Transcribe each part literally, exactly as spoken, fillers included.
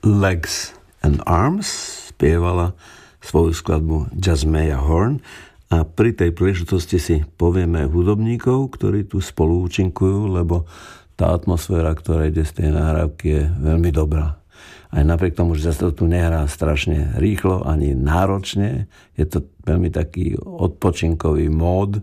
Legs and Arms, spievala svoju skladbu Jasmea Horn a pri tej príležitosti si povieme hudobníkov, ktorí tu spolu účinkujú, lebo tá atmosféra, ktorá ide z tej nahrávky, je veľmi dobrá. Aj napriek tomu, že sa to tu nehrá strašne rýchlo ani náročne, je to veľmi taký odpočinkový mód,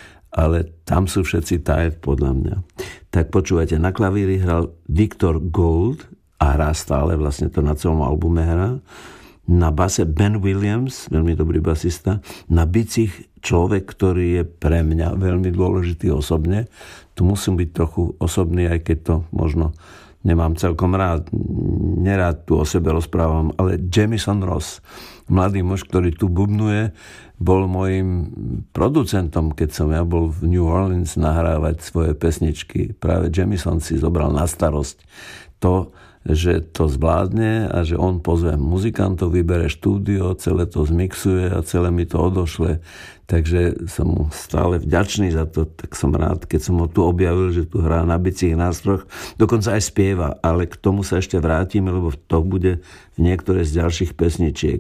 ale tam sú všetci tired podľa mňa. Tak počúvajte, na klavíri hral Victor Gould a hrá stále, vlastne to na celom albume hrá. Na base Ben Williams, veľmi dobrý basista. Na bicích človek, ktorý je pre mňa veľmi dôležitý osobne. Tu musím byť trochu osobný, aj keď to možno nemám celkom rád, nerád tu o sebe rozprávam, ale Jamison Ross, mladý muž, ktorý tu bubnuje, bol môjim producentom, keď som ja bol v New Orleans nahrávať svoje pesničky. Práve Jamison si zobral na starosť to, že to zvládne a že on pozve muzikantov, vybere štúdio, celé to zmixuje a celé mi to odošle. Takže som mu stále vďačný za to, tak som rád, keď som ho tu objavil, že tu hrá na bicích nástrojoch, dokonca aj spieva, ale k tomu sa ešte vrátime, lebo to bude v niektoré z ďalších pesničiek.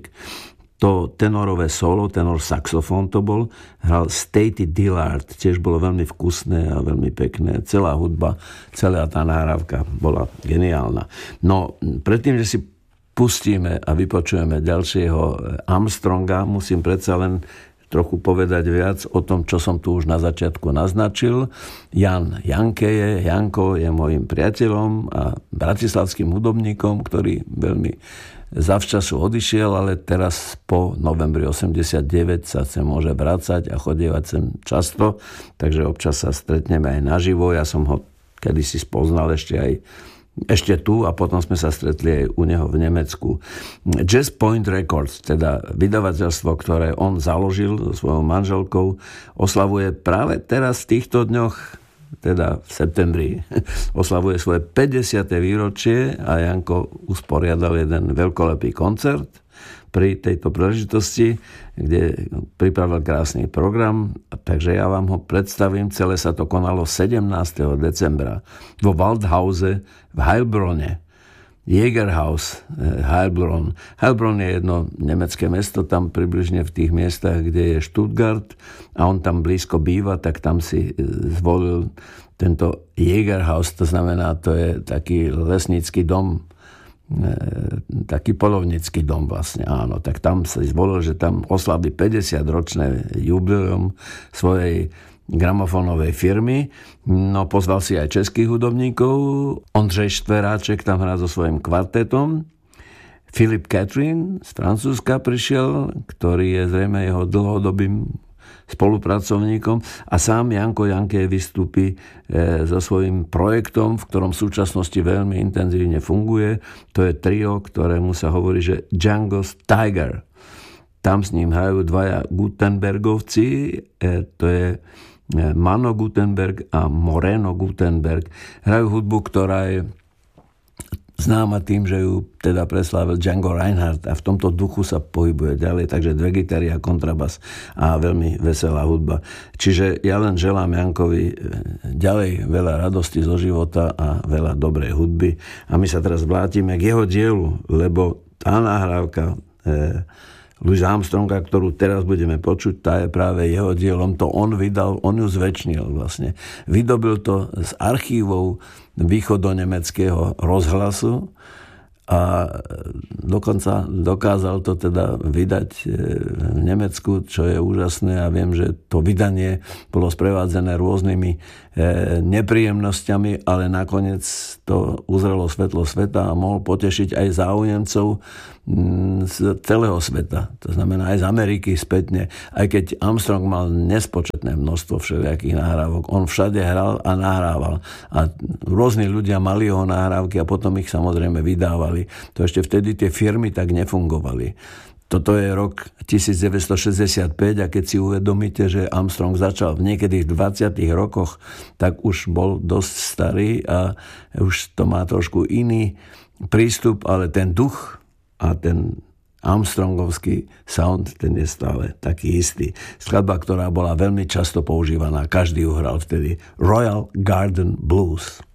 To tenorové solo, tenor saxofón to bol, hral Staty Dillard, tiež bolo veľmi vkusné a veľmi pekné. Celá hudba, celá tá nahrávka bola geniálna. No, predtým, že si pustíme a vypočujeme ďalšieho Armstronga, musím predsa len trochu povedať viac o tom, čo som tu už na začiatku naznačil. Jan Jankeje, Janko je môjim priateľom a bratislavským hudobníkom, ktorý veľmi zavčasu odišiel, ale teraz po novembri osemdesiatdeväť sa sem môže vracať a chodievať sem často, takže občas sa stretneme aj naživo. Ja som ho kedysi spoznal ešte aj ešte tu a potom sme sa stretli aj u neho v Nemecku. Jazz Point Records, teda vydavateľstvo, ktoré on založil so svojou manželkou, oslavuje práve teraz v týchto dňoch, teda v septembri, oslavuje svoje päťdesiate výročie a Janko usporiadal jeden veľkolepý koncert pri tejto príležitosti, kde pripravil krásny program, takže ja vám ho predstavím. Celé sa to konalo sedemnásteho decembra vo Waldhause v Heilbrone. Jägerhaus, Heilbronn. Heilbronn je jedno nemecké mesto, tam približne v tých miestach, kde je Stuttgart a on tam blízko býva, tak tam si zvolil tento Jägerhaus, to znamená, to je taký lesnícky dom, taký polovnícky dom vlastne, áno. Tak tam sa zvolil, že tam oslaví päťdesiatročné jubileum svojej gramofónovej firmy. No, pozval si aj českých hudobníkov. Ondřej Štveráček tam hrá so svojím kvartetom. Philip Catherine z Francúzska prišiel, ktorý je zrejme jeho dlhodobým spolupracovníkom a sám Janko Janke vystúpi e, so svojím projektom, v ktorom v súčasnosti veľmi intenzívne funguje. To je trio, ktorému sa hovorí, že Django's Tiger. Tam s ním hrajú dvaja Gutenbergovci, e, to je Mano Gutenberg a Moreno Gutenberg. Hrajú hudbu, ktorá je známa tým, že ju teda preslávil Django Reinhardt a v tomto duchu sa pohybuje ďalej, takže dve gitary a kontrabas a veľmi veselá hudba. Čiže ja len želám Jankovi ďalej veľa radosti zo života a veľa dobrej hudby a my sa teraz vlátime k jeho dielu, lebo tá nahrávka e, Louis Armstronga, ktorú teraz budeme počuť, tá je práve jeho dielom. To on vydal, on ju zväčšnil vlastne. Vydobil to z archívov východonemeckého rozhlasu a dokonca dokázal to teda vydať v Nemecku, čo je úžasné a viem, že to vydanie bolo sprevádzené rôznymi nepríjemnosťami, ale nakoniec to uzrelo svetlo sveta a mohol potešiť aj záujemcov z celého sveta. To znamená aj z Ameriky spätne. Aj keď Armstrong mal nespočetné množstvo všelijakých nahrávok. On všade hral a nahrával. A rôzni ľudia mali jeho nahrávky a potom ich samozrejme vydávali. To ešte vtedy tie firmy tak nefungovali. Toto je rok devätnásťstošesťdesiatpäť a keď si uvedomíte, že Armstrong začal niekedy v dvadsiatych rokoch, tak už bol dosť starý a už to má trošku iný prístup, ale ten duch a ten Armstrongovský sound, ten je stále taký istý. Skladba, ktorá bola veľmi často používaná, každý ju hral vtedy. Royal Garden Blues.